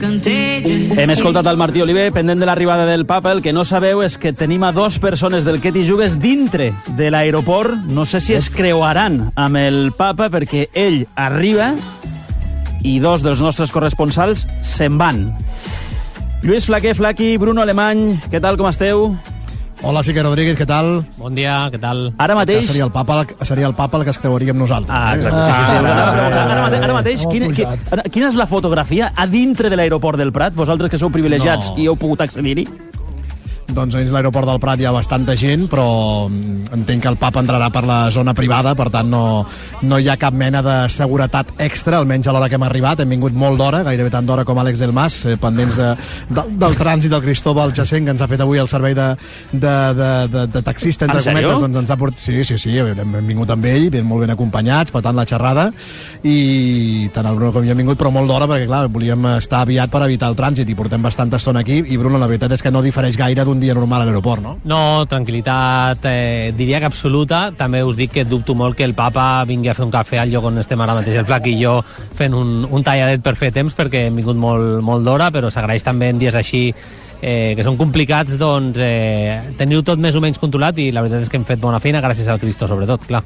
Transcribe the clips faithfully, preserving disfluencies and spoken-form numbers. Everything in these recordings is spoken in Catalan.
Hem escoltat el Martí Oliver, pendent de l'arribada del Papa. El que no sabeu és que tenim a dos persones del Què t'hi jugues dintre de l'aeroport. No sé si es creuaran amb el Papa, perquè ell arriba i dos dels nostres corresponsals se'n van. Lluís Flaquer, Flaqui, Bruno Alemany, què tal, com esteu? Hola, Sique Rodríguez, què tal? Bon dia, què tal? Ara mateix... Seria el Papa, seria el Papa el que es creuaríem nosaltres. Ah, exacte. Sí, sí, sí. Ara, ara, ara, ara, ara mateix, quina, quina és la fotografia a dintre de l'aeroport del Prat? Vosaltres que sou privilegiats no. i heu pogut accedir-hi? Doncs dins l'aeroport del Prat hi ha bastanta gent, però entenc que el Papa entrarà per la zona privada, per tant no, no hi ha cap mena de seguretat extra, almenys a l'hora que hem arribat. Hem vingut molt d'hora, gairebé tant d'hora com Àlex del Mas, eh, pendents de, de, del trànsit del Cristóbal Jacent, que ens ha fet avui el servei de, de, de, de, de taxista, entre cometes. Doncs ens ha portat... Sí, sí, sí, hem vingut amb ell, ben, molt ben acompanyats, patant la xerrada, i tant el Bruno com jo hem vingut, però molt d'hora, perquè clar, volíem estar aviat per evitar el trànsit, i portem bastanta estona aquí, i Bruno, la veritat és que no difereix gaire d'un dia normal a l'aeroport, no? No, tranquil·litat, eh, diria que absoluta. També us dic que dubto molt que el Papa vingui a fer un cafè al lloc on estem ara mateix el Flaqui i jo fent un, un talladet per fer temps, perquè hem vingut molt, molt d'hora, però s'agraeix també en dies així eh, que són complicats, doncs eh, teniu tot més o menys controlat, i la veritat és que hem fet bona feina gràcies al Cristo, sobretot, clar.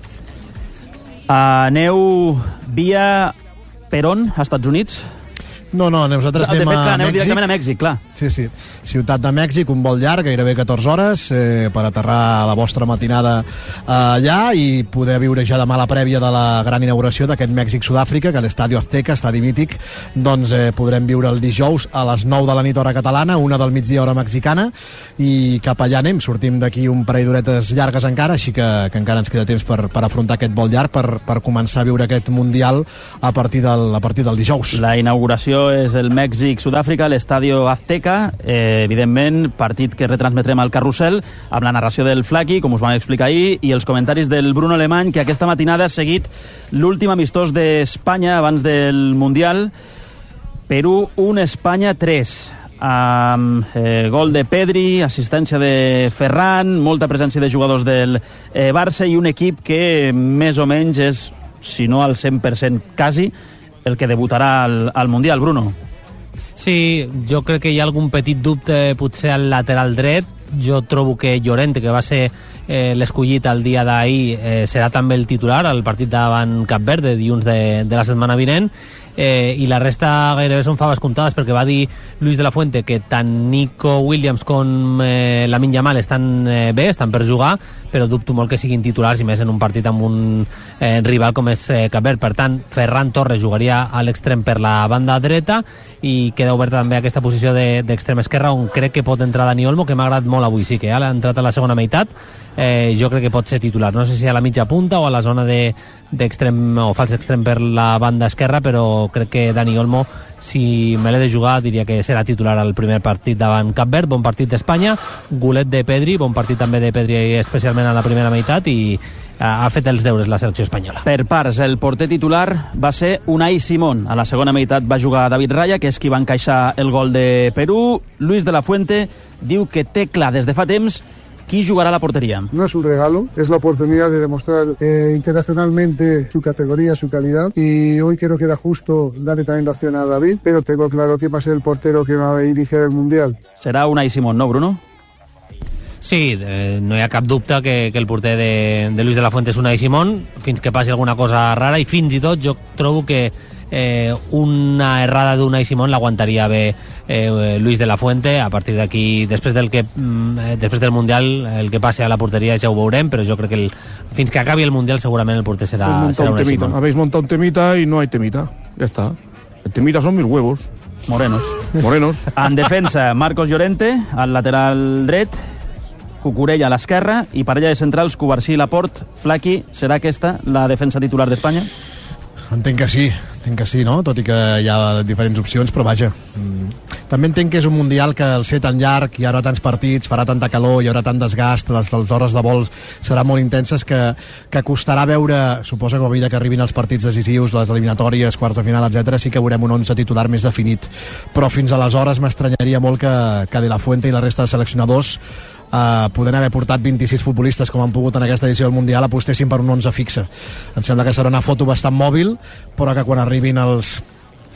Aneu via Perón, a Estats Units? No, no, nosaltres anem fet, clar, a Mèxic. directament a Mèxic, clar. Sí, sí. Ciutat de Mèxic, un vol llarg, gairebé catorze hores, eh, per aterrar a la vostra matinada eh, allà i poder viure ja demà la prèvia de la gran inauguració d'aquest Mèxic-Sud-àfrica, que l'Estadio Azteca, estadi mític, doncs eh, podrem viure el dijous a les nou de la nit hora catalana, una del migdia hora mexicana, i cap allà anem. Sortim d'aquí un parell d'horetes llargues encara, així que, que encara ens queda temps per, per afrontar aquest vol llarg, per, per començar a viure aquest Mundial a partir del, a partir del dijous. La inauguració és el Mèxic-Sud-àfrica, l'Estadio Azteca, eh, evidentment, partit que retransmetrem al Carrusel, amb la narració del Flaqui, com us vam explicar ahir, i els comentaris del Bruno Alemany, que aquesta matinada ha seguit l'últim amistós d'Espanya abans del Mundial. Perú un, Espanya tres, amb eh, gol de Pedri, assistència de Ferran, molta presència de jugadors del eh, Barça, i un equip que més o menys és, si no al cent per cent quasi, el que debutarà al, al Mundial, Bruno. Sí, jo crec que hi ha algun petit dubte potser al lateral dret. Jo trobo que Llorente, que va ser eh, l'escollit el dia d'ahir, eh, serà també el titular al partit davant Cap Verde, dilluns de, de la setmana vinent. Eh, i la resta gairebé són faves comptades, perquè va dir Luis de la Fuente que tant Nico Williams com eh, Lamine Yamal estan eh, bé, estan per jugar, però dubto molt que siguin titulars, i més en un partit amb un eh, rival com és eh, Cap Verd. Per tant, Ferran Torres jugaria a l'extrem per la banda dreta, i queda oberta també aquesta posició d'extrem de, esquerra, on crec que pot entrar Dani Olmo, que m'ha agradat molt avui, sí que ha entrat a la segona meitat. Eh, jo crec que pot ser titular, no sé si a la mitja punta o a la zona de d'extrem o fals extrem per la banda esquerra, però crec que Dani Olmo, si me l'he de jugar, diria que serà titular al primer partit davant Cap Verd. Bon partit d'Espanya, golet de Pedri, bon partit també de Pedri especialment a la primera meitat, i ha fet els deures la selecció espanyola. Per parts, el porter titular va ser Unai Simón. A la segona meitat va jugar David Raya, que és qui va encaixar el gol de Perú. Luis de la Fuente diu que té clar des de fa temps qui jugará la portería. No es un regalo, es la oportunidad de demostrar eh, internacionalmente su categoría, su calidad, y hoy creo que era justo darle también la opción a David, pero tengo claro que va a ser el portero que va a iniciar el Mundial. Serà Unai Simón, ¿no, Bruno? Sí, eh, no hi ha cap dubte que, que el porter de, de Luis de la Fuente és Unai Simón, fins que passi alguna cosa rara, i fins i tot jo trobo que Eh, una errada d'Unai Simón l'aguantaria bé eh, Luis de la Fuente. A partir d'aquí, després del que eh, després del Mundial, el que passi a la porteria ja ho veurem, però jo crec que el, fins que acabi el Mundial segurament el porter serà, serà Unai Simón. Habéis montado un temita y no hay temita, ya está. El temita son mis huevos morenos. Morenos. En defensa, Marcos Llorente al lateral dret, Cucurella a l'esquerra, i parella de centrals Cubarsí i Laporte. Flaqui, serà aquesta la defensa titular d'Espanya? Entenc que sí, entenc que sí, no? Tot i que hi ha diferents opcions, però vaja. També entenc que és un Mundial que al ser tan llarg, hi haurà tants partits, farà tanta calor, hi haurà tant desgast, les, les hores de vols seran molt intenses, que, que costarà veure, suposo que a mesura que arribin els partits decisius, les eliminatòries, quarts de final, etcètera, sí que veurem un onze titular més definit. Però fins aleshores m'estranyaria molt que, que De La Fuente i la resta de seleccionadors, Uh, podent haver portat vint-i-sis futbolistes com han pogut en aquesta edició del Mundial, apostessin per un onze fixe. Em sembla que serà una foto bastant mòbil, però que quan arribin els,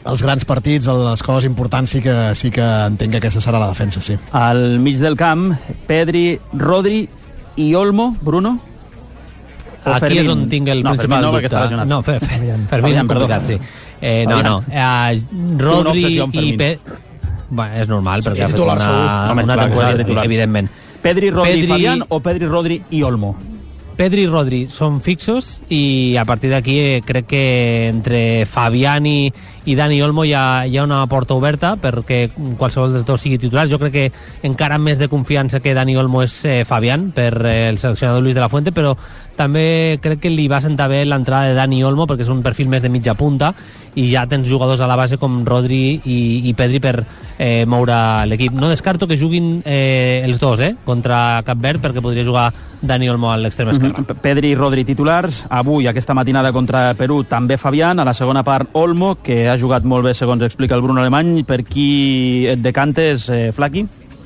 els grans partits, les coses importants, sí que, sí que entenc que aquesta serà la defensa, sí. Al mig del camp, Pedri, Rodri i Olmo, Bruno? O Aquí Fermín? és on tinc el no, principal Fermín no, dubte. No, Fer, Fer, Fermín, Fermín, Fermín complicat, sí. Eh, no, no. Uh, Rodri i Pedri... Bueno, és normal, perquè ha fet una, Home, una clar, temporada, titular. evidentment. Pedri, Rodri, Pedri, Fabián o Pedri, Rodri i Olmo? Pedri i Rodri són fixos i a partir d'aquí eh, crec que entre Fabián i, i Dani Olmo hi ha, hi ha una porta oberta perquè qualsevol dels dos sigui titular. Jo crec que encara més de confiança que Dani Olmo és eh, Fabián per eh, el seleccionador Luis de la Fuente, però també crec que li va sentar bé l'entrada de Dani Olmo perquè és un perfil més de mitja punta i ja tens jugadors a la base com Rodri i, i Pedri per eh, moure l'equip. No descarto que juguin eh, els dos eh, contra Cap Verd perquè podria jugar Dani Olmo a l'extrem esquerre. Mm -hmm. Pedri i Rodri titulars. Avui, aquesta matinada contra Perú, també Fabián. A la segona part, Olmo, que ha jugat molt bé, segons explica el Bruno Alemany. Per qui et decantes, eh, Flaqui?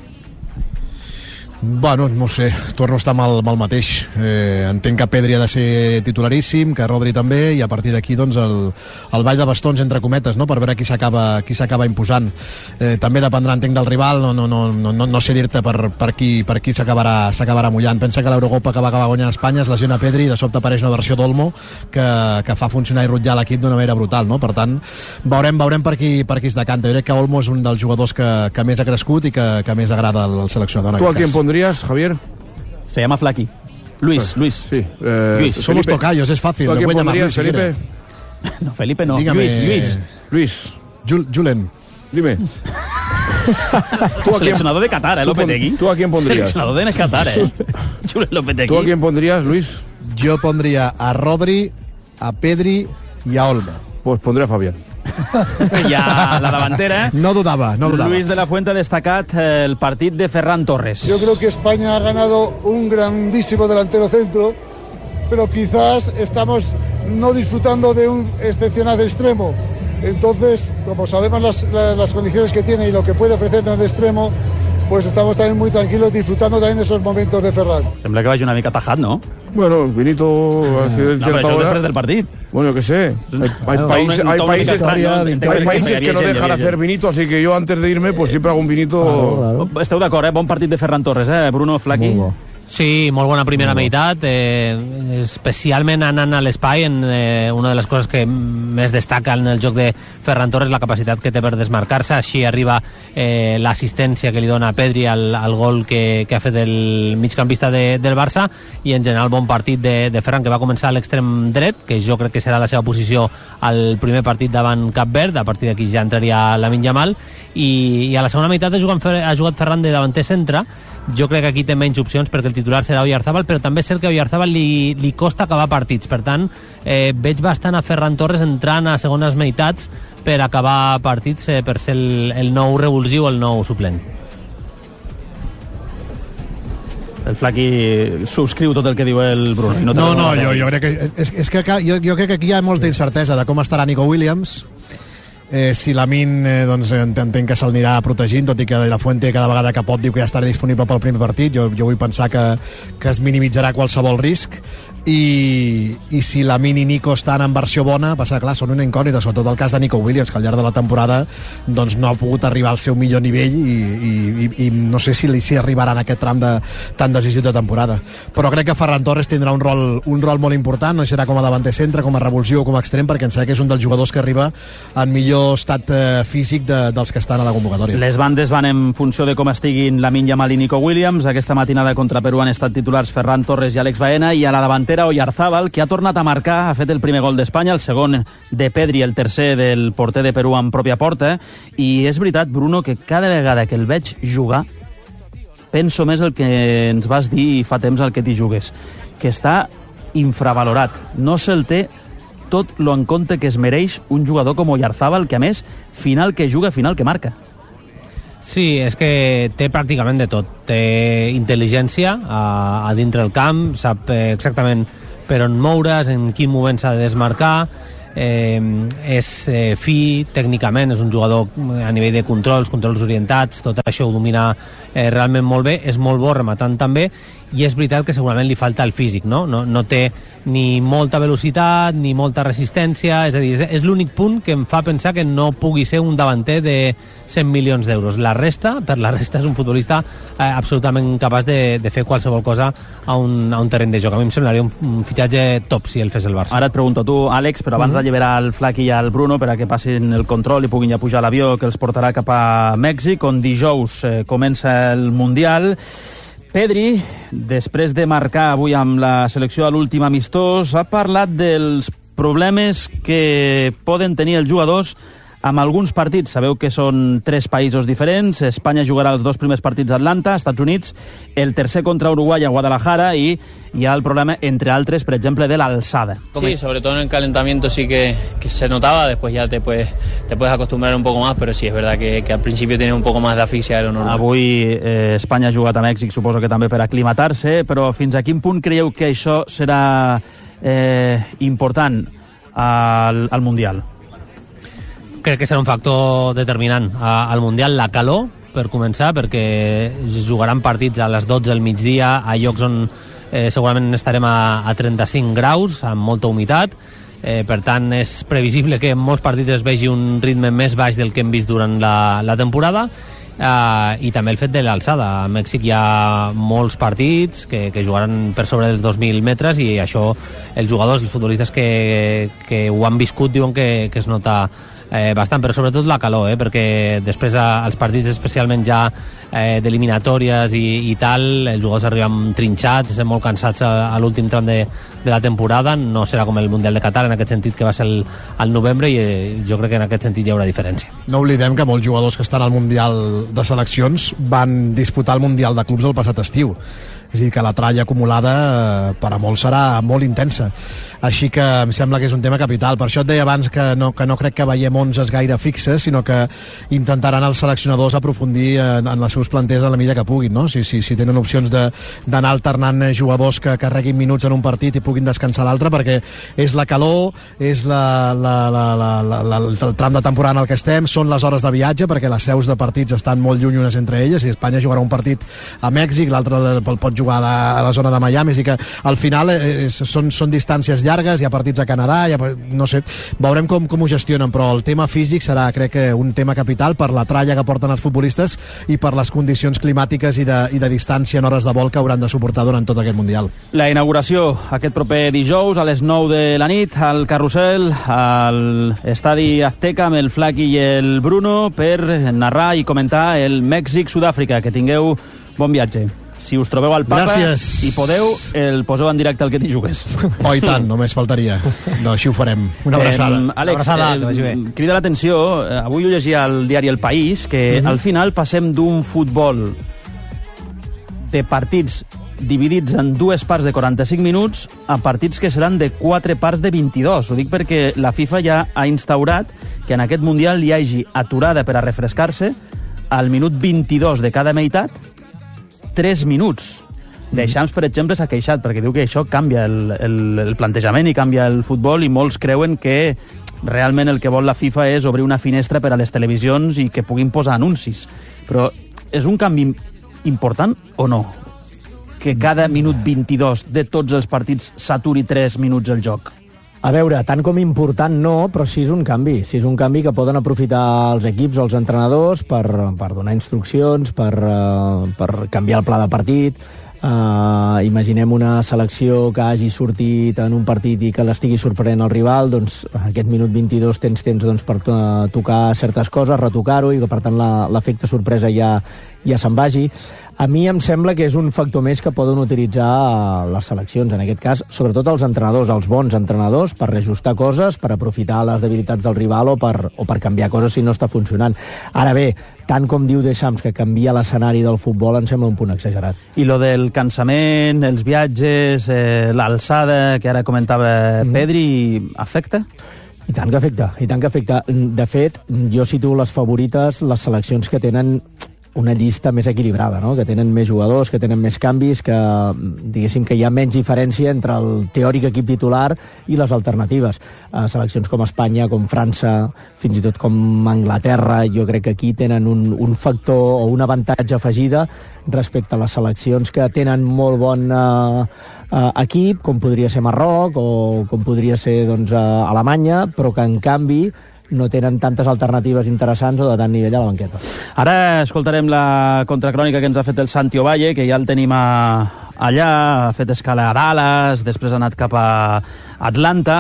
Bueno, no sé, torno a estar amb el, amb el mateix. Eh, entenc que Pedri ha de ser titularíssim, que Rodri també, i a partir d'aquí doncs, el, el ball de bastons, entre cometes, no? Per veure qui s'acaba qui s'acaba imposant. Eh, també dependrà, entenc, del rival, no, no, no, no, no sé dir-te per, per qui, per qui s'acabarà s'acabarà mullant. Pensa que l'Eurocopa que va acabar guanyant Espanya es lesiona Pedri i de sobte apareix una versió d'Olmo que, que fa funcionar i rutllar l'equip d'una manera brutal, no? Per tant, veurem, veurem per qui, per qui es decanta. Jo crec que Olmo és un dels jugadors que, que més ha crescut i que, que més agrada al seleccionador. ¿Tú a quién pondrías, Javier? Se llama Flaqui. Luis, Luis. Sí. Eh, Luis. Somos tocayos, es fácil. ¿Tú a Lo quién puede llamar pondrías, Luis, si Felipe? quiere. No, Felipe no. Dígame, Luis, Luis. Luis. Jul, Julen. Dime. ¿Tú seleccionador de Qatar, eh, Lopetegui? ¿Tú a quién pondrías? Seleccionador de Qatar, eh. Julen Lopetegui. ¿Tú a quién pondrías, Luis? Yo pondría a Rodri, a Pedri y a Olmo. Pues pondré a Fabián. Ja la davantera. No dudaba, no dudaba. Luis de la Fuente ha destacat el partit de Ferran Torres. Yo creo que España ha ganado un grandísimo delantero centro, pero quizás estamos no disfrutando de un excepcional extremo. Entonces, como sabemos las, las, las condiciones que tiene y lo que puede ofrecernos de extremo, pues estamos también muy tranquilos disfrutando también de esos momentos de Ferran. Sembla que vagi una mica tajat, no? Bueno, Vinito ha sido en No, cierta però això hora. després del partit. Bueno, que sé. Hay, hay No, países, no, hay no, países, no, hay, no, hay no, países que no no, dejan no, hacer vinito, así que yo antes de irme pues siempre hago un vinito. Claro, claro. Esteu d'acord, eh? Bon partit de Ferran Torres, eh? Bruno, Flaqui. Molt bo. Sí, molt bona primera meitat, eh, especialment anant a l'espai, en eh, una de les coses que més destaca en el joc de Ferran Torres, la capacitat que té per desmarcar-se. Així arriba eh, l'assistència que li dona a Pedri al, al gol que, que ha fet el migcampista de, del Barça, i en general bon partit de, de Ferran, que va començar a l'extrem dret, que jo crec que serà la seva posició al primer partit davant Cap Verd. A partir d'aquí ja entraria Lamine Yamal, i, i a la segona meitat ha jugat, ha jugat Ferran de davanter centre. Jo crec que aquí té menys opcions perquè el titular serà Oyarzabal, però també és cert que a Oyarzabal li, li costa acabar partits. Per tant, eh, veig bastant a Ferran Torres entrant a segones meitats per acabar partits, eh, per ser el, el nou revulsiu o el nou suplent. El Flaqui subscriu tot el que diu el Bruno. No, No, no, jo, jo crec que és, és que jo, jo crec que aquí hi ha molta incertesa de com estarà Nico Williams. Eh, si Lamine, eh, doncs entenc que se'l anirà protegint, tot i que de la Fuente cada vegada que pot diu que ja estarà disponible pel primer partit. Jo, jo vull pensar que, que es minimitzarà qualsevol risc, i, i si Lamine i Nico estan en versió bona, passa, clar, són una incògnita, sobretot el cas de Nico Williams, que al llarg de la temporada doncs, no ha pogut arribar al seu millor nivell, i, i, i, i no sé si li si arribarà en aquest tram de, tan decisiu de temporada. Però crec que Ferran Torres tindrà un rol, un rol molt important, no serà com a davanter centre, com a revulsiu o com a extrem, perquè em sembla que és un dels jugadors que arriba en millor estat eh, físic de, dels que estan a la convocatòria. Les bandes van en funció de com estiguin Lamine Yamal i Nico Williams. Aquesta matinada contra Perú han estat titulars Ferran Torres i Àlex Baena, i a la davantera Oyarzabal, que ha tornat a marcar, ha fet el primer gol d'Espanya, el segon de Pedri, el tercer del porter de Perú en pròpia porta. I és veritat, Bruno, que cada vegada que el veig jugar penso més el que ens vas dir fa temps al que t'hi jugues, que està infravalorat. No se'l té tot lo en compte que es mereix un jugador com Oyarzabal, que a més, final que juga, final que marca. Sí, és que té pràcticament de tot. Té intel·ligència a, a dintre el camp, sap exactament per on moure's, en quin moment s'ha de desmarcar, eh, és eh, fi tècnicament, és un jugador a nivell de controls, controls orientats, tot això ho domina eh, realment molt bé, és molt bo rematant també, i és veritat que segurament li falta el físic, no? No, no té ni molta velocitat ni molta resistència, és a dir, és, és l'únic punt que em fa pensar que no pugui ser un davanter de cent milions d'euros. La resta, per la resta és un futbolista eh, absolutament capaç de, de fer qualsevol cosa a un, a un terreny de joc. A mi em semblaria un, un fitxatge top si el fes el Barça. Ara et pregunto tu, Àlex, però abans mm-hmm. d'alliberar el Flaqui i el Bruno per a que passin el control i puguin ja pujar a l'avió que els portarà cap a Mèxic, on dijous eh, comença el Mundial. Pedri, després de marcar avui amb la selecció a l'últim amistós, ha parlat dels problemes que poden tenir els jugadors amb alguns partits. Sabeu que són tres països diferents. Espanya jugarà els dos primers partits a Atlanta, Estats Units, el tercer contra Uruguai a Guadalajara, y hi ha el problema, entre altres, per exemple, de l'alçada. Sí, sobre todo en el calentamiento sí que, que se notaba, después ya te puedes, te puedes acostumbrar un poco más, pero sí es verdad que, que al principio tiene un poco más de asfixia de lo normal. Avui eh, Espanya ha jugat a Mèxic, suposo que també per aclimatar-se, però fins a quin punt creieu que això serà eh, important al, al Mundial? Crec que serà un factor determinant al Mundial, la calor, per començar, perquè jugaran partits a les dotze del migdia a llocs on eh, segurament estarem a, a trenta-cinc graus, amb molta humitat. Eh, per tant, és previsible que en molts partits es vegi un ritme més baix del que hem vist durant la, la temporada. Uh, i també el fet de l'alçada. A Mèxic hi ha molts partits que, que jugaran per sobre dels dos mil metres, i això els jugadors, els futbolistes que, que ho han viscut diuen que, que es nota eh, bastant, però sobretot la calor, eh, perquè després a, als partits especialment ja eh, d'eliminatòries i, i tal, els jugadors arriben trinxats, molt cansats a, a l'últim tram de, de la temporada. No serà com el Mundial de Qatar en aquest sentit, que va ser el, el novembre, i eh, jo crec que en aquest sentit hi haurà diferència. No oblidem que molts jugadors que estan al Mundial de seleccions van disputar el Mundial de Clubs el passat estiu. És a dir, que la tralla acumulada eh, per a molts serà molt intensa. Així que em sembla que és un tema capital. Per això et deia abans que no, que no crec que veiem onzes gaire fixes, sinó que intentaran els seleccionadors aprofundir en, en els seus planters a la mida que puguin, no? Si, si, si tenen opcions d'anar alternant jugadors que carreguin minuts en un partit i puguin descansar l'altre, perquè és la calor, és la, la, la, la, la, la, el tram de temporada en el que estem, són les hores de viatge, perquè les seus de partits estan molt lluny unes entre elles, i Espanya jugarà un partit a Mèxic, l'altre el pot jugar a la zona de Miami, i que al final eh, són, són distàncies llargues, hi ha partits a Canadà, ha, no sé, veurem com, com ho gestionen, però el tema físic serà, crec que, un tema capital per la tralla que porten els futbolistes i per les condicions climàtiques i de, i de distància en hores de vol que hauran de suportar durant tot aquest Mundial. La inauguració aquest proper dijous a les nou de la nit al Carrusel, al Estadi Azteca, amb el Flaqui i el Bruno, per narrar i comentar el Mèxic-Sud-àfrica. Que tingueu bon viatge. Si us trobeu al Papa Gràcies. i podeu, el poseu en directe al que t'hi jugues. Oh, i tant, només faltaria. No, així ho farem. Una abraçada. Eh, Àlex, Una abraçada, eh, crida l'atenció, eh, avui ho llegia al diari El País, que mm-hmm. al final passem d'un futbol de partits dividits en dues parts de quaranta-cinc minuts a partits que seran de quatre parts de vint-i-dos. Ho dic perquè la FIFA ja ha instaurat que en aquest Mundial hi hagi aturada per a refrescar-se al minut vint-i-dos de cada meitat, tres minuts. Deschamps, per exemple, s'ha queixat perquè diu que això canvia el, el, el plantejament i canvia el futbol, i molts creuen que realment el que vol la FIFA és obrir una finestra per a les televisions i que puguin posar anuncis. Però és un canvi important o no? Que cada minut vint-i-dos de tots els partits s'aturi tres minuts el joc? A veure, tant com important no, però sí és un canvi. Sí és un canvi que poden aprofitar els equips o els entrenadors per, per donar instruccions, per, uh, per canviar el pla de partit. Uh, imaginem una selecció que hagi sortit en un partit i que l'estigui sorprenent el rival, doncs aquest minut vint-i-dos tens temps doncs, per uh, tocar certes coses, retocar-ho, i que per tant l'efecte sorpresa ja, ja se'n vagi. A mi em sembla que és un factor més que poden utilitzar les seleccions, en aquest cas, sobretot els entrenadors, els bons entrenadors, per reajustar coses, per aprofitar les debilitats del rival o per, o per canviar coses si no està funcionant. Ara bé, tant com diu Deschamps que canvia l'escenari del futbol, em sembla un punt exagerat. I lo del cansament, els viatges, eh, l'alçada, que ara comentava mm. Pedri, afecta? I tant que afecta, i tant que afecta. De fet, jo situo les favorites, les seleccions que tenen una llista més equilibrada, no? Que tenen més jugadors, que tenen més canvis, que diguéssim que hi ha menys diferència entre el teòric equip titular i les alternatives. A seleccions com Espanya, com França, fins i tot com Anglaterra, jo crec que aquí tenen un, un factor o un avantatge afegida respecte a les seleccions que tenen molt bon eh, eh, equip, com podria ser Marroc o com podria ser doncs, eh, Alemanya, però que en canvi no tenen tantes alternatives interessants o de tant nivell a la banqueta. Ara escoltarem la contracrònica que ens ha fet el Santi Ovalle, que ja el tenim a, allà, ha fet escala a Dallas, després ha anat cap a Atlanta,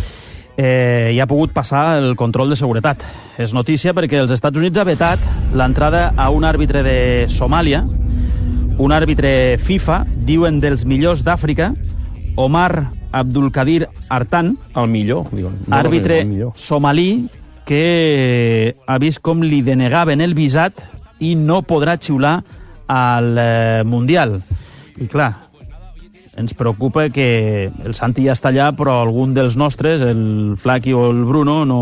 eh, i ha pogut passar el control de seguretat. És notícia perquè els Estats Units ha vetat l'entrada a un àrbitre de Somàlia, un àrbitre FIFA, diuen dels millors d'Àfrica, Omar Abdulkadir Artan, el millor, diuen. No, àrbitre el millor. somalí, que ha vist com li denegaven el visat i no podrà xiular al eh, Mundial. I clar, ens preocupa que el Santi ja està allà, però algun dels nostres, el Flaqui o el Bruno, no,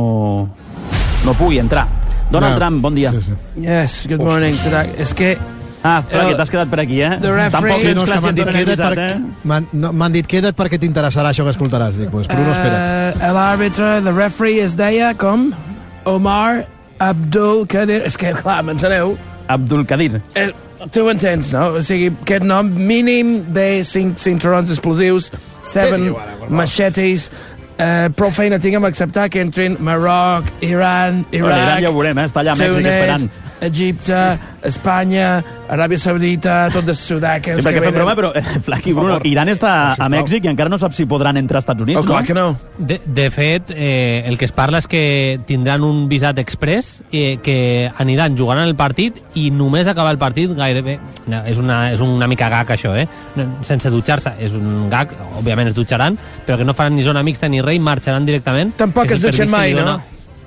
no pugui entrar. Donald no. Trump, bon dia. Sí, sí. Yes, good morning. És que Ah, Flaqui, t'has quedat per aquí, eh? Tampoc sí, no, ens m'han dit, visat, per... eh? m'han, no, m'han dit queda't perquè t'interessarà això que escoltaràs. Dic, pues, Bruno, espera't. Uh, l'àrbitre, el referee es deia com? Omar Abdul Kadir. És que, clar, m'enteneu? Abdul Kadir. Eh, tu entens, no? O sigui, aquest nom mínim de cinc cinturons explosius, seven machetes, eh, prou feina tinc amb acceptar que entrin Marroc, Iran, Iraq, bueno, Iran ja ho veurem, eh? Està allà a Mèxic esperant. Egipte, Espanya, Aràbia Saudita, tot de Sudaques... Sí, perquè fem broma, però, eh, Flaqui, Bruno, Iran està a Mèxic i encara no sap si podran entrar als Estats Units, oh, clar no? que no. De, de fet, eh, el que es parla és que tindran un visat express, eh, que aniran jugant el partit i només acabar el partit gairebé... No, és, una, és una mica gag, això, eh? Sense dutxar-se. És un gag, òbviament es dutxaran, però que no faran ni zona mixta ni res, marxaran directament. Tampoc es dutxen mai, no?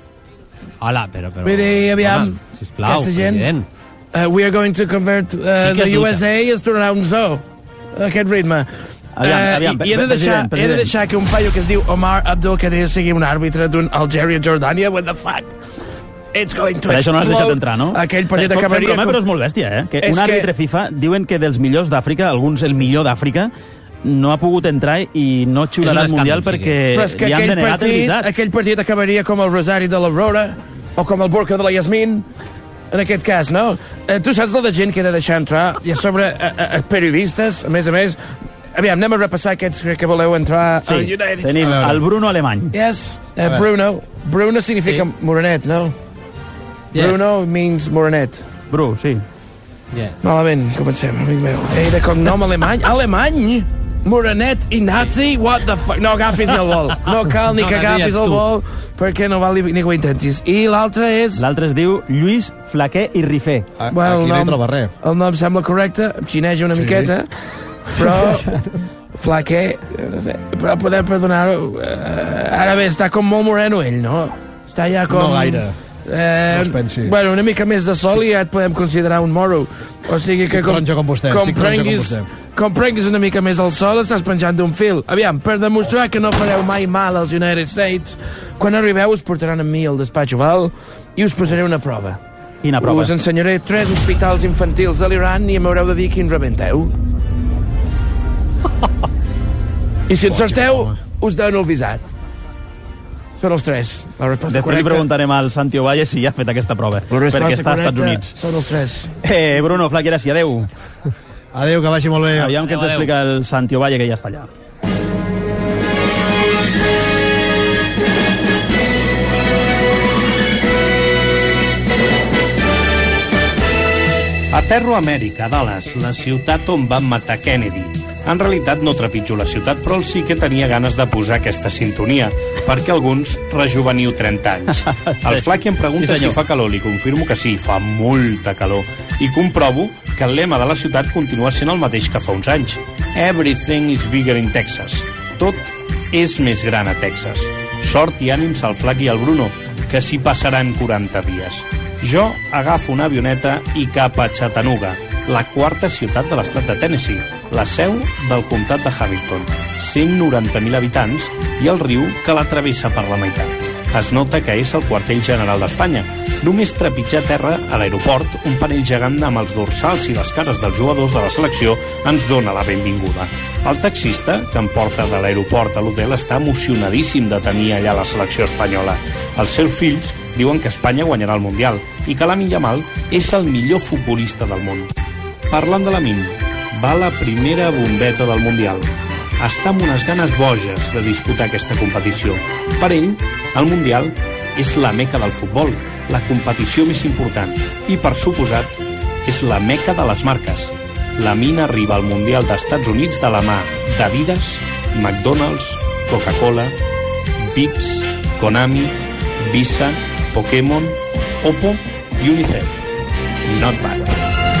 Hola, però... però Vull dir, aviam, home, sisplau, president. Uh, we are going to convert uh, sí the U S A es tornarà un zoo. Aquest ritme. Aviam, aviam, uh, i, i he, de deixar, president, president. he de deixar que un paio que es diu Omar Abdul Kadir sigui un àrbitre d'un Algèria-Jordània. What the fuck? It's going to per això no has deixat entrar, no? Aquell partit Fem acabaria... broma, però és molt bèstia, eh? Que és un àrbitre que... FIFA diuen que dels millors d'Àfrica, alguns el millor d'Àfrica, no ha pogut entrar i no xiularà al Mundial perquè sí. li han denegat partit, el visat. Aquell partit acabaria com el Rosari de l'Aurora o com el Burka de la Yasmin, en aquest cas, no? Eh, tu saps la de gent que he de deixar entrar i a sobre a, a, a periodistes, a més a més. Aviam, anem a repassar aquests que voleu entrar sí, al United. Tenim el Bruno Alemany. Yes, uh, Bruno. Bruno significa sí. morenet, no? Yes. Bruno means morenet. Bru, sí. Yeah. Malament, comencem, amic meu. Ei, de cognom alemany? Alemany? Morenet i nazi? What the fuck? No agafis el vol. No cal ni no, que agafis el vol, perquè no val ni, ni que ho intentis. I l'altre és... L'altre es diu Lluís Flaquer i Rifé. Ah, bueno, aquí no hi troba res. El nom sembla correcte, em xineja una sí. miqueta, però... Flaquer, no sé, però podem perdonar-ho. Uh, ara bé, està com molt moreno ell, no? Està ja com... No gaire. Eh, no pensi. Bueno, una mica més de sol i ja et podem considerar un moro. O sigui que com, com vostè, com, prenguis, com prenguis una mica més al sol estàs penjant d'un fil. Aviam, per demostrar que no fareu mai mal als United States, quan arribeu us portaran amb mi al despatx oval i us posaré una prova. Quina prova? Us ensenyaré tres hospitals infantils de l'Iran i m'haureu de dir quin rebenteu. I si encerteu, us dono el visat. Són els tres. La resposta Després correcta... li preguntarem al Santi Ovalle si ja ha fet aquesta prova, perquè està als Estats Units. Són els tres. Eh, Bruno, Flaqui, gràcies. Adéu. Adéu, que vagi molt bé. Aviam que ens adéu. explica el Santi Ovalle, que ja està allà. Aterro a Amèrica, a Dallas, la ciutat on van matar Kennedy. En realitat no trepitjo la ciutat, però sí que tenia ganes de posar aquesta sintonia, perquè alguns rejuveniu trenta anys. El Flaqui em pregunta sí, si fa calor, li confirmo que sí, fa molta calor. I comprovo que el lema de la ciutat continua sent el mateix que fa uns anys. Everything is bigger in Texas. Tot és més gran a Texas. Sort i ànims al Flaqui i al Bruno, que s'hi passaran quaranta dies. Jo agafo una avioneta i cap a Chattanooga, la quarta ciutat de l'estat de Tennessee, la seu del comtat de Hamilton, cent noranta mil habitants i el riu que la travessa per la meitat. es nota que és el quartell general d'Espanya. Només trepitjar terra a l'aeroport, un panell gegant amb els dorsals i les cares dels jugadors de la selecció ens dona la benvinguda. El taxista, que em porta de l'aeroport a l'hotel, està emocionadíssim de tenir allà la selecció espanyola. Els seus fills diuen que Espanya guanyarà el Mundial i que Lamine Yamal és el millor futbolista del món. Parlant de Lamine, va la primera bombeta del Mundial. Està amb unes ganes boges de disputar aquesta competició. Per ell, el Mundial és la meca del futbol, la competició més important, i, per suposat, és la meca de les marques. Lamine arriba al Mundial d'Estats Units de la mà d'Adidas, McDonald's, Coca-Cola, Vips, Konami, Visa, Pokémon, Oppo i UNICEF. Not bad.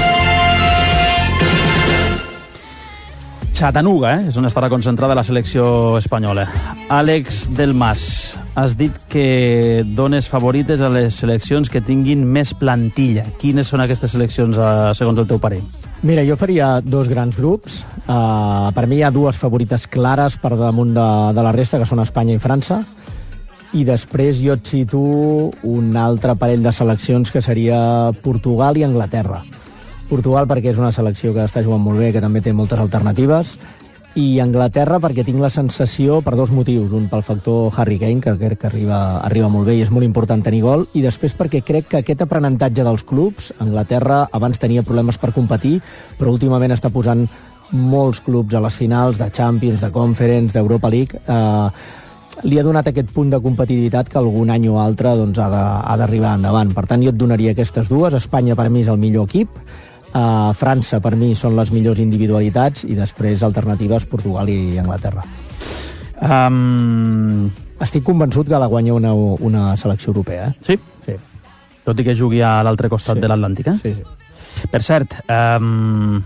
Chattanooga, eh? És on estarà concentrada la selecció espanyola. Àlex Del Mas, has dit que dones favorites a les seleccions que tinguin més plantilla. Quines són aquestes seleccions, segons el teu parer? Mira, jo faria dos grans grups. Uh, per mi hi ha dues favorites clares per damunt de, de la resta, que són Espanya i França. I després jo et situo un altre parell de seleccions, que seria Portugal i Anglaterra. Portugal perquè és una selecció que està jugant molt bé, que també té moltes alternatives, i Anglaterra perquè tinc la sensació, per dos motius: un pel factor Harry Kane, que crec que arriba, arriba molt bé i és molt important tenir gol, i després perquè crec que aquest aprenentatge dels clubs, Anglaterra abans tenia problemes per competir, però últimament està posant molts clubs a les finals de Champions, de Conference, d'Europa League. Eh, li ha donat aquest punt de competitivitat que algun any o altre doncs, ha d'arribar endavant. Per tant, jo et donaria aquestes dues. Espanya per mi és el millor equip, Uh, França per mi són les millors individualitats, i després alternatives Portugal i Anglaterra. Um... Estic convençut que la guanya una, una selecció europea. Eh? Sí? Sí. Tot i que jugui a l'altre costat, sí, de l'Atlàntic, eh? Sí, sí. Per cert, um...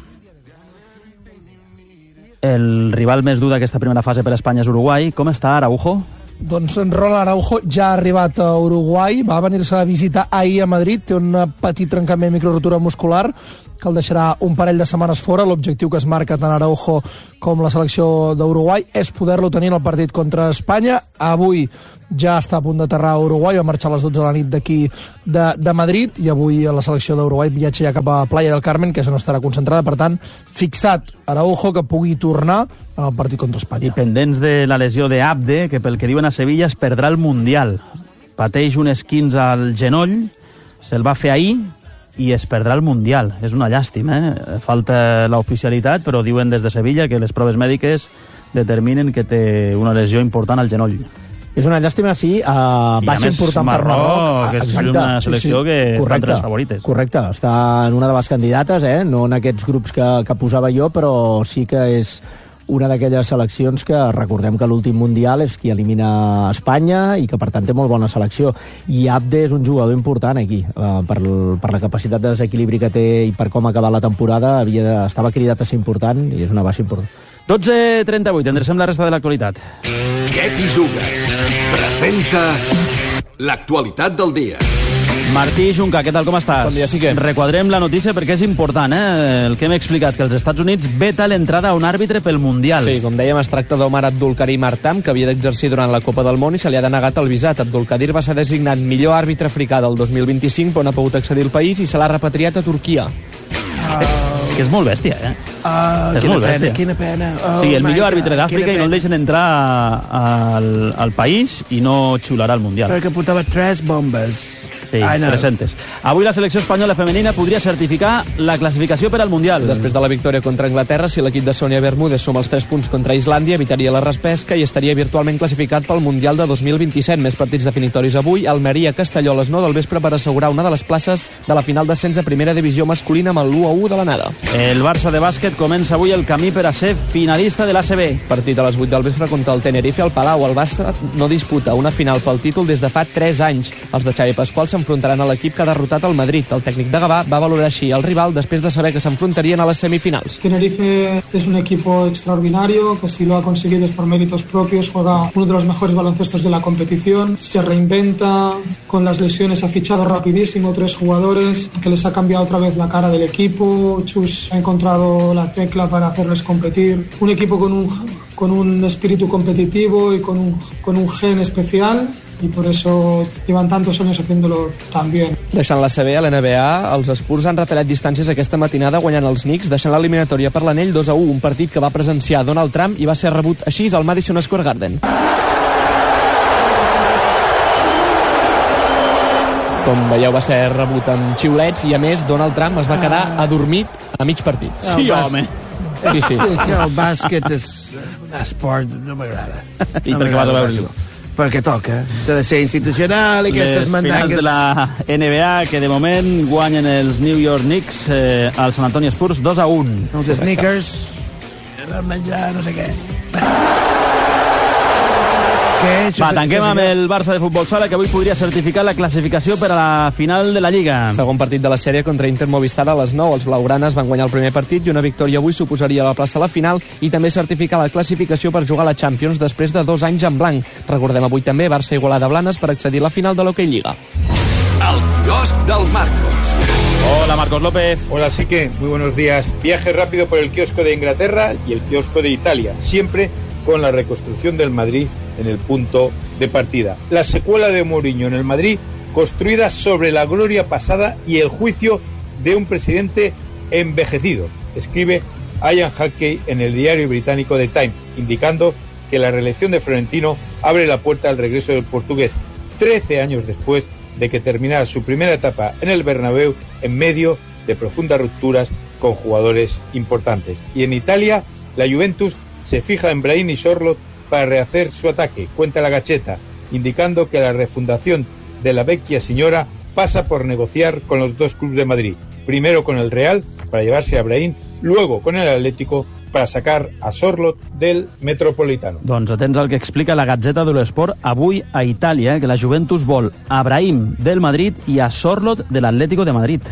el rival més dur d'aquesta primera fase per a Espanya és Uruguai. Com està Araujo? Doncs Ronald Araujo ja ha arribat a Uruguai, va venir-se a visitar ahir a Madrid, té un petit trencament, microrotura muscular, que el deixarà un parell de setmanes fora. L'objectiu que es marca tant Araujo com la selecció d'Uruguai és poder-lo tenir en el partit contra Espanya. Avui ja està a punt d'aterrar a Uruguai, va marxar a les dotze de la nit d'aquí de, de Madrid, i avui la selecció d'Uruguai viatja ja cap a Playa del Carmen, que és on estarà concentrada. Per tant, fixat Araujo que pugui tornar en el partit contra Espanya. I pendents de la lesió d'Abde, que pel que diuen a Sevilla es perdrà el Mundial. Pateix un esquins al genoll, se'l va fer ahir i es perdrà el Mundial. És una llàstima, eh? Falta l'oficialitat, però diuen des de Sevilla que les proves mèdiques determinen que té una lesió important al genoll. És una llàstima, sí, uh, baixa important per Marroc, que és exacte, una selecció sí, sí. que correcte, està entre les favorites. Correcte, està en una de les candidates, eh? No en aquests grups que, que posava jo, però sí que és una d'aquelles seleccions que recordem que l'últim Mundial és qui elimina Espanya i que per tant té molt bona selecció, i Abde és un jugador important aquí, uh, per, per la capacitat de desequilibri que té i per com ha acabat la temporada. Havia de, estava cridat a ser important i és una baixa important. dotze trenta-vuit, endrecem la resta de l'actualitat. Què t'hi jugues? Presenta l'actualitat del dia. Martí Junca, què tal, com estàs? Bon dia, sí que... Requadrem la notícia perquè és important, eh? El que hem explicat, que els Estats Units veta l'entrada a un àrbitre pel Mundial. Sí, com dèiem, es tracta d'Omar Abdulkarim Artam, que havia d'exercir durant la Copa del Món i se li ha denegat el visat. Abdulkadir va ser designat millor àrbitre africà del dos mil vint-i-cinc, però no ha pogut accedir al país i se l'ha repatriat a Turquia. Uh... És que és molt bèstia, eh? Uh, és quina molt pena, bèstia. quina pena. Oh, sí, el millor God, àrbitre d'Àfrica i no el deixen entrar al, al país i no xiularà al Mundial. Perquè portava tres bombes. Sí, tres-centes. Avui la selecció espanyola femenina podria certificar la classificació per al Mundial. Després de la victòria contra Anglaterra, si l'equip de Sònia Bermúdez suma els tres punts contra Islàndia, evitaria la repesca i estaria virtualment classificat pel Mundial de dos mil vint-i-set. Més partits definitoris avui. Almeria-Castelló a les nou del vespre per assegurar una de les places de la final d'ascens a primera divisió masculina amb el u a u de l'anada. El Barça de bàsquet comença avui el camí per a ser finalista de l'A C B. Partit a les vuit del vespre contra el Tenerife al Palau. El Barça no disputa una final pel títol des de fa tres anys. Els de Xavi Pasqual s'enfrontaran a l'equip que ha derrotat el Madrid. El tècnic de Gavà va valorar així el rival després de saber que s'enfrontarien a les semifinals. Tenerife es un equipo extraordinario que si lo ha conseguido es por méritos propios, juega uno de los mejores baloncestos de la competición, se reinventa, con las lesiones ha fichado rapidísimo tres jugadores que les ha cambiado otra vez la cara del equipo. Chus ha encontrado la tecla para hacerles competir, un equipo con un, con un espíritu competitivo y con un, con un gen especial. y por eso llevan tantos años haciéndolo tan bien. Deixant la C B a l'N B A, els Spurs han retallat distàncies aquesta matinada guanyant els Knicks, deixant l'eliminatòria per l'anell dos a u, un partit que va presenciar Donald Trump i va ser rebut així al Madison Square Garden. Com veieu, va ser rebut amb xiulets i, a més, Donald Trump es va quedar adormit a mig partit. Sí, home. Sí, sí. El bàsquet és esport, no m'agrada. I per què vas a veure-ho? Perquè toca. T'ha de ser institucional i aquestes mandangues... Les finals de la N B A, que de moment guanyen els New York Knicks eh, al San Antonio Spurs dos a un. Els sneakers, el menjar, no sé què. Què? Va, tanquem amb el Barça de Futbol Sala, que avui podria certificar la classificació per a la final de la Lliga. Segon partit de la sèrie contra Inter Movistar a les nou. Els blaugranes van guanyar el primer partit i una victòria avui suposaria la plaça a la final i també certificar la classificació per jugar a la Champions després de dos anys en blanc. Recordem avui també Barça Igualada Blanes per accedir a la final de l'Hockey Lliga. El quiosc del Marcos. Hola, Marcos López. Hola, Sique. Muy buenos días. Viaje rápido por el kiosco de Inglaterra y el kiosco de Italia, siempre con la reconstrucción del Madrid en el punto de partida. La secuela de Mourinho en el Madrid, construida sobre la gloria pasada y el juicio de un presidente envejecido, escribe Ian Hackey en el diario británico The Times, indicando que la reelección de Florentino abre la puerta al regreso del portugués trece años después de que terminara su primera etapa en el Bernabéu en medio de profundas rupturas con jugadores importantes. Y en Italia, la Juventus se fija en Brahim y Sorloth para rehacer su ataque, cuenta la Gazzetta, indicando que la refundación de la Vecchia Signora pasa por negociar con los dos clubes de Madrid, primero con el Real para llevarse a Brahim, luego con el Atlético para sacar a Sorloth del Metropolitano. Doncs atents al que explica la Gazzetta dello Sport avui a Itàlia, que la Juventus vol a Brahim del Madrid i a Sorloth de l'Atlético de Madrid.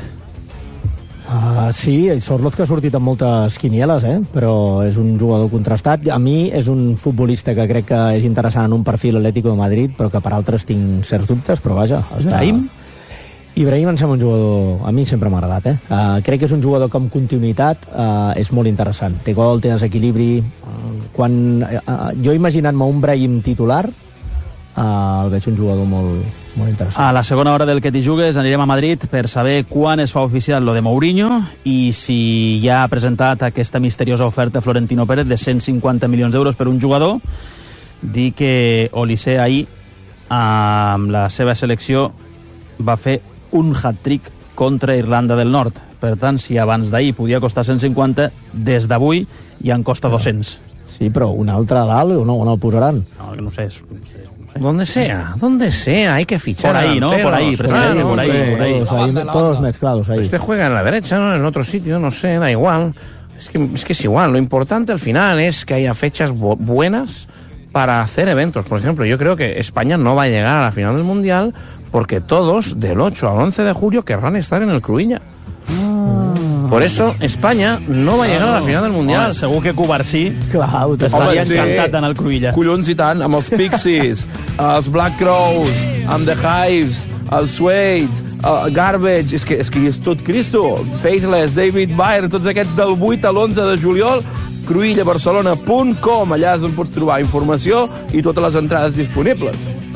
Uh, sí, Sorloth que ha sortit amb moltes quinieles, eh? Però és un jugador contrastat. A mi és un futbolista que crec que és interessant en un perfil Atlético de Madrid, però que per altres tinc certs dubtes, però vaja. Ibrahim? Ibrahim em sembla un jugador... A mi sempre m'ha agradat, eh? Uh, crec que és un jugador que amb continuïtat uh, és molt interessant. Té gol, té desequilibri... Uh, quan uh, jo imaginant-me un Brahim titular, uh, el veig un jugador molt, molt interessant. A la segona hora del Que t'hi jugues anirem a Madrid per saber quan es fa oficial lo de Mourinho i si ja ha presentat aquesta misteriosa oferta a Florentino Pérez de cent cinquanta milions d'euros per un jugador. Dir que Olise ahir amb la seva selecció va fer un hat-trick contra Irlanda del Nord. Per tant, si abans d'ahir podia costar cent cinquanta, des d'avui ja en costa dos-cents. Sí, però un altre a dalt o no, on el posaran? No, no sé, és... Donde sea, donde sea, hay que fichar. Por ahí, ¿no? Por ahí, presidente, por ahí, por ahí. Todos, ahí, todos mezclados ahí. Usted juega en la derecha, ¿no? En otro sitio, no sé, da igual. Es que, es que es igual. Lo importante al final es que haya fechas bu buenas para hacer eventos. Por ejemplo, yo creo que España no va a llegar a la final del Mundial porque todos, del ocho al once de julio, querrán estar en el Cruïlla. Ah. Por eso, Espanya no va a llegar a la final del Mundial. Home, segur que Covarsí Clar, estaria encantat en el Cruïlla. Collons i tant, amb els Pixies, els Black Crows, amb The Hives, el Suede, uh, Garbage, és que, és que és tot Cristo. Faithless, David Byrne, tots aquests del vuit a l'onze de juliol, cruïlla barcelona punt com, allà és on pots trobar informació i totes les entrades disponibles.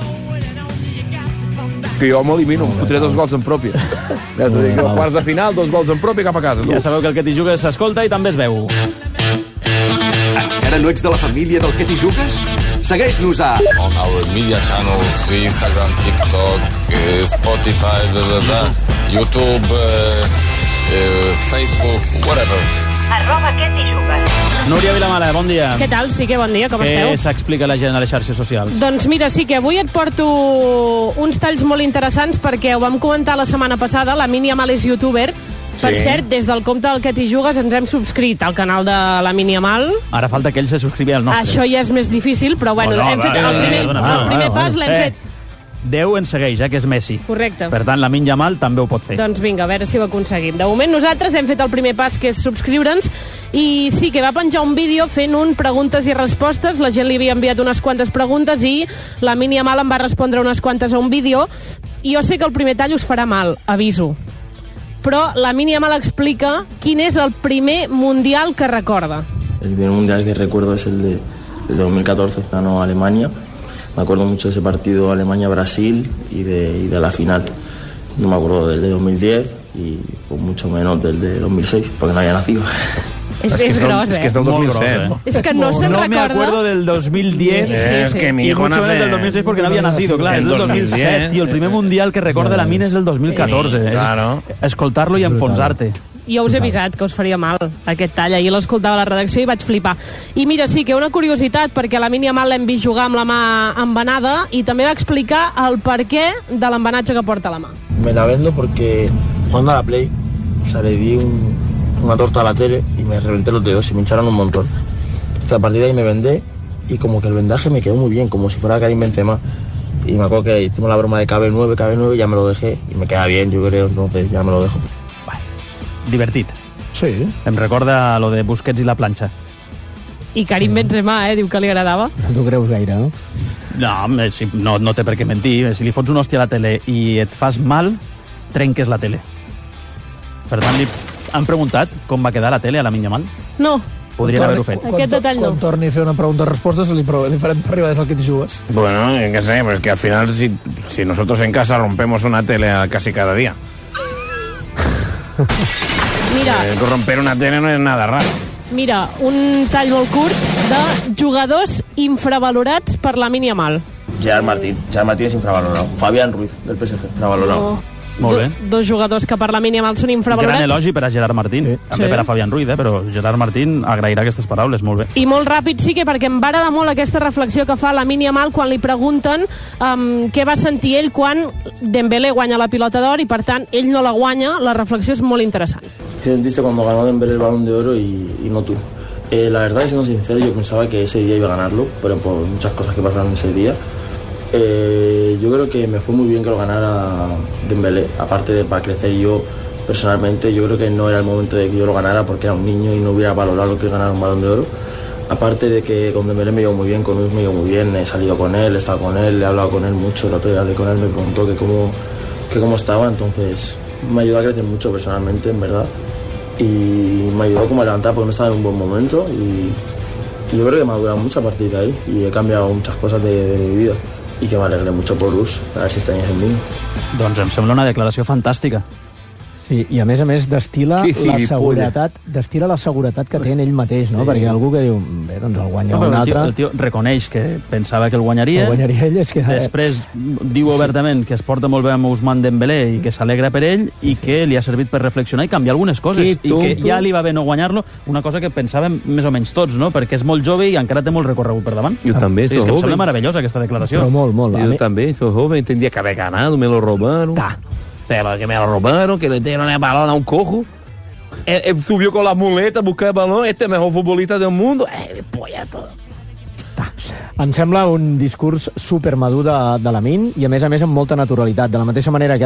Que jo m'elimino, em fotré dos gols en pròpia. Ja t'ho dic, quarts de final, dos gols en pròpia, cap a casa. Ja sabeu que el Que t'hi jugues s'escolta i també es veu. Encara no ets de la família del Que t'hi jugues? Segueix-nos a... On our media channels, Instagram, TikTok, uh, Spotify, blah, blah, blah, YouTube, uh, uh, Facebook, whatever. Arroba Que t'hi jugues. Núria Vilamala, bon dia. Què tal? Sí que bon dia, com Què esteu? Què s'explica la gent a les xarxes socials? Doncs mira, sí que avui et porto uns talls molt interessants perquè ho vam comentar la setmana passada, la Mini Amal és youtuber. Per Sí. cert, des del compte del Que t'hi jugues ens hem subscrit al canal de la Mini Amal. Ara falta que ell se subscrivi al nostre. Això ja és més difícil, però bueno, Oh, no, hem fet va, el primer, perdona, el perdona, primer perdona. pas l'hem Eh. fet. Déu ens segueix, eh, que és Messi. Correcte. Per tant, la Min Yamal també ho pot fer. Doncs vinga, a veure si ho aconseguim. De moment nosaltres hem fet el primer pas, que és subscriure'ns, i sí que va penjar un vídeo fent un preguntes i respostes. La gent li havia enviat unes quantes preguntes i la Mini Amal em va respondre unes quantes a un vídeo. I jo sé que el primer tall us farà mal, aviso. Però la Mini Amal explica quin és el primer Mundial que recorda. El primer Mundial que recuerdo es el de el dos mil catorce, ganó Alemania. Me acuerdo mucho de ese partido Alemania-Brasil y de, y de la final. No me acuerdo del de dos mil diez y pues, mucho menos del de dos mil seis, porque no había nacido. És, és gros, eh? És que és del dos mil set. Gros, eh? És que no se'n no recorda. No me acuerdo del dos mil diez. Sí, sí, Es sí. que mi Y hijo mucho menos nace... del dos mil seis porque no había nacido, clar, és del dos mil set, tio. El primer mundial que recorda la mina és del dos mil catorze. Sí, claro. És escoltar-lo i enfonsar-te. Jo us he avisat que us faria mal aquest tall. Ahir l'escoltava a la redacció i vaig flipar. I mira, sí, que una curiositat, perquè la Lamine Yamal l'hem vist jugar amb la mà embenada i també va explicar el perquè de l'embenatge que porta a la mà. Me la vendo porque jugando a la Play, o sea, le di un, una torta a la tele y me reventé los dedos y me hincharon un montón. Entonces, a partir de ahí me vendé y como que el vendaje me quedó muy bien, como si fuera Karim Benzema. Y me acuerdo que hicimos la broma de K B nueve, K B nueve, y ya me lo dejé y me queda bien, yo creo, entonces ya me lo dejo. Divertit. Sí. Em recorda lo de Busquets i la planxa. I Karim Benzema, eh, diu que li agradava. No t'ho creus gaire, no? No, eh, si, no, no té per què mentir. Si li fots una hòstia a la tele i et fas mal, trenques la tele. Per tant, li han preguntat com va quedar la tele a la Lamine Yamal? No. Podrien haver-ho fet. Aquest detall no. Quan torni a fer una pregunta de respostes li, pro- li farem per arribar des del que t'hi jugues. Bueno, qué sé, pues que al final si, si nosotros en casa rompemos una tele casi cada día. Mira, Eh, romper una tele no es nada raro. mira, un tall molt curt de jugadors infravalorats per la Lamine Yamal. Gerard Martín, Gerard Martín es infravalorado. Fabián Ruiz, del P S G, infravalorado. No. Molt bé. Do, dos jugadors que per la Lamine Yamal són infravalorats. Gran elogi per a Gerard Martín. Sí. També Sí. per a Fabián Ruiz, eh? Però Gerard Martín agrairà aquestes paraules, molt bé. I molt ràpid sí que perquè em va agradar molt aquesta reflexió que fa la Lamine Yamal quan li pregunten um, què va sentir ell quan Dembélé guanya la pilota d'or i per tant ell no la guanya. La reflexió és molt interessant. ¿Qué sentiste cuando ganó Dembélé el Balón de Oro y, y no tú? Eh, la verdad, siendo sincero, yo pensaba que ese día iba a ganarlo, pero por muchas cosas que pasaron ese día. Eh, yo creo que me fue muy bien que lo ganara Dembélé, aparte de para crecer yo personalmente. Yo creo que no era el momento de que yo lo ganara porque era un niño y no hubiera valorado lo que es ganar un Balón de Oro. Aparte de que con Dembélé me llevo muy bien, con Luis me llevo muy bien, he salido con él, he estado con él, he hablado con él mucho, el otro día hablé con él, me preguntó que cómo, que cómo estaba, entonces me ayudó a crecer mucho personalmente, en verdad, y me ayudó como a levantar porque no estaba en un buen momento y, y yo creo que me ha durado mucho a partir de ahí y he cambiado muchas cosas de, de mi vida y que me alegré mucho por Luz, a ver si extrañas en mí. Doncs em sembla una declaració fantàstica. Sí, i a més a més destil·la Que la gilipolles. seguretat, destil·la la seguretat que té en ell mateix, no? Sí. Perquè algú que diu, bé, doncs el guanya No, un però el, tio, altre... el tio reconeix que pensava que el guanyaria. El guanyaria ell, és que- Després diu obertament que es porta molt bé amb Ousmane Dembélé i que s'alegra per ell i que li ha servit per reflexionar i canviar algunes coses. Que I que tonto. ja li va bé no guanyar-lo, una cosa que pensàvem més o menys tots, no? Perquè és molt jove i encara té molt recorregut per davant. Yo también Sí, soy és que em joven. sembla meravellosa aquesta declaració. Però molt, molt. A Yo mi- también soy joven, tendría que haber ganado, me lo robaron. Pero que me lo robaron, que le dieron el balón a un cojo. Él, él subió con las muletas a buscar el balón, este es el mejor futbolista del mundo. Eh, polla todo. Em sembla un discurs supermadur de, de Lamine i a més a més amb molta naturalitat, de la mateixa manera que